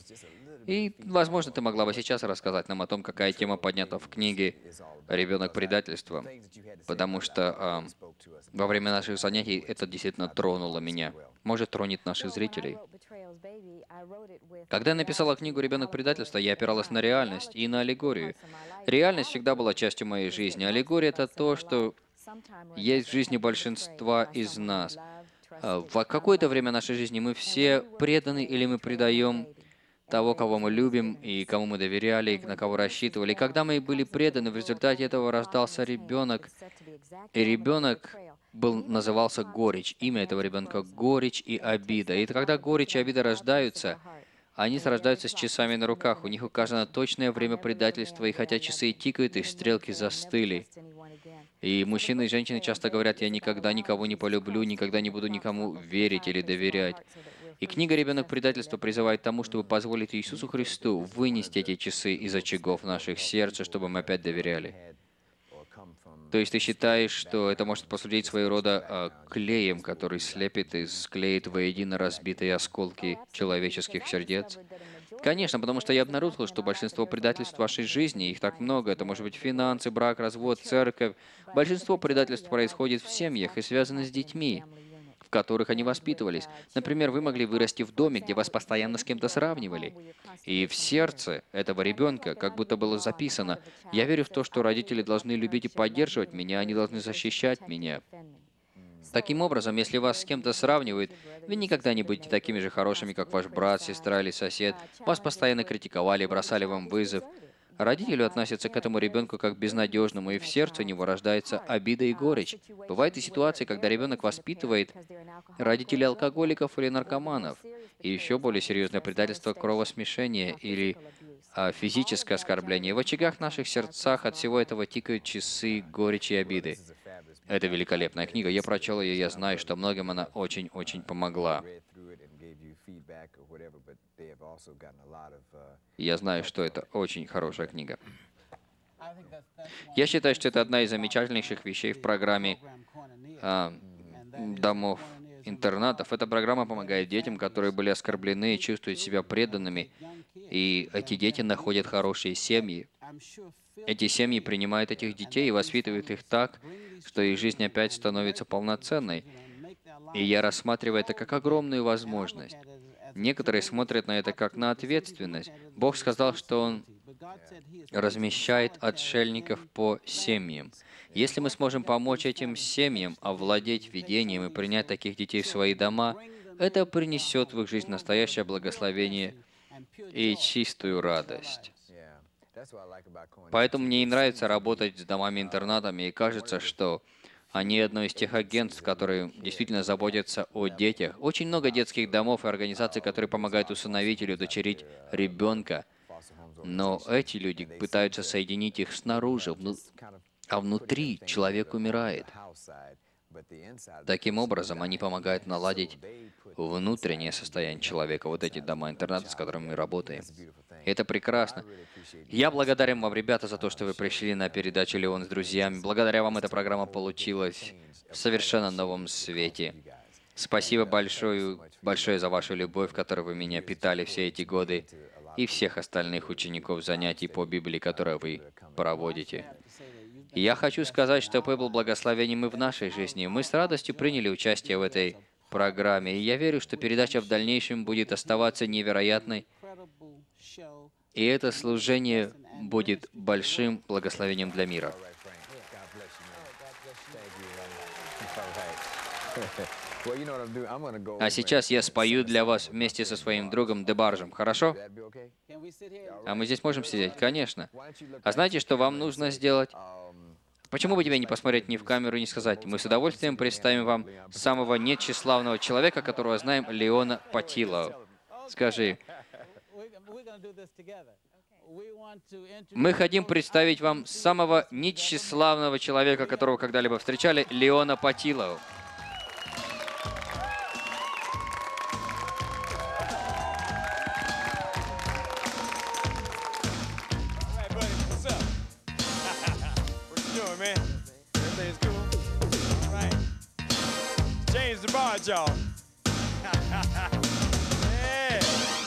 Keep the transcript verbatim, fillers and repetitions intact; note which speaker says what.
Speaker 1: И, возможно, ты могла бы сейчас рассказать нам о том, какая тема поднята в книге «Ребенок предательства», потому что ам, во время наших занятий это действительно тронуло меня. Может, тронет наших зрителей. Когда я написала книгу «Ребенок предательства», я опиралась на реальность и на аллегорию. Реальность всегда была частью моей жизни. Аллегория — это то, что есть в жизни большинства из нас. А, В какое-то время нашей жизни мы все преданы или мы предаем того, кого мы любим и кому мы доверяли, и на кого рассчитывали. И когда мы были преданы, в результате этого рождался ребенок, и ребенок был, назывался горечь. Имя этого ребенка — горечь и обида. И когда горечь и обида рождаются, они рождаются с часами на руках. У них указано точное время предательства, и хотя часы и тикают, их стрелки застыли. И мужчины и женщины часто говорят: «Я никогда никого не полюблю, никогда не буду никому верить или доверять». И книга «Ребенок предательства» призывает к тому, чтобы позволить Иисусу Христу вынести эти часы из очагов наших сердца, чтобы мы опять доверяли. То есть ты считаешь, что это может послужить своего рода а, клеем, который слепит и склеит воедино разбитые осколки человеческих сердец? Конечно, потому что я обнаружил, что большинство предательств в вашей жизни, их так много, это может быть финансы, брак, развод, церковь. Большинство предательств происходит в семьях и связано с детьми, в которых они воспитывались. Например, вы могли вырасти в доме, где вас постоянно с кем-то сравнивали. И в сердце этого ребенка как будто было записано: «Я верю в то, что родители должны любить и поддерживать меня, они должны защищать меня». Таким образом, если вас с кем-то сравнивают, вы никогда не будете такими же хорошими, как ваш брат, сестра или сосед. Вас постоянно критиковали, бросали вам вызов. Родители относятся к этому ребенку как к безнадежному, и в сердце у него рождается обида и горечь. Бывают и ситуации, когда ребенок воспитывает родителей алкоголиков или наркоманов. И еще более серьезное предательство — кровосмешение или а, физическое оскорбление. В очагах наших сердцах от всего этого тикают часы горечи и обиды. Это великолепная книга. Я прочел ее, я знаю, что многим она очень-очень помогла. Я знаю, что это очень хорошая книга. Я считаю, что это одна из замечательнейших вещей в программе а, домов интернатов. Эта программа помогает детям, которые были оскорблены и чувствуют себя преданными. И эти дети находят хорошие семьи. Эти семьи принимают этих детей и воспитывают их так, что их жизнь опять становится полноценной. И я рассматриваю это как огромную возможность. Некоторые смотрят на это как на ответственность. Бог сказал, что Он размещает отшельников по семьям. Если мы сможем помочь этим семьям овладеть видением и принять таких детей в свои дома, это принесет в их жизнь настоящее благословение и чистую радость. Поэтому мне и нравится работать с домами-интернатами, и кажется, что они одно из тех агентств, которые действительно заботятся о детях. Очень много детских домов и организаций, которые помогают усыновить или удочерить ребенка, но эти люди пытаются соединить их снаружи, вну- а внутри человек умирает. Таким образом, они помогают наладить внутреннее состояние человека, вот эти дома-интернаты, с которыми мы работаем. И это прекрасно. Я благодарен вам, ребята, за то, что вы пришли на передачу «Леон с друзьями». Благодаря вам эта программа получилась в совершенно новом свете. Спасибо большое, большое за вашу любовь, которой вы меня питали все эти годы, и всех остальных учеников занятий по Библии, которые вы проводите. И я хочу сказать, что Пэ был благословением и в нашей жизни. Мы с радостью приняли участие в этой программе, и я верю, что передача в дальнейшем будет оставаться невероятной, и это служение будет большим благословением для мира. А сейчас я спою для вас вместе со своим другом Дебаржем, хорошо? А мы здесь можем сидеть? Конечно. А знаете, что вам нужно сделать? Почему бы тебе не посмотреть не в камеру и не сказать: «Мы с удовольствием представим вам самого нетщеславного человека, которого знаем, Леона Патило». Скажи: «Мы хотим представить вам самого нетщеславного человека, которого когда-либо встречали, Леона Патило».
Speaker 2: Man, everything's cool. All right. James DeBarge, y'all.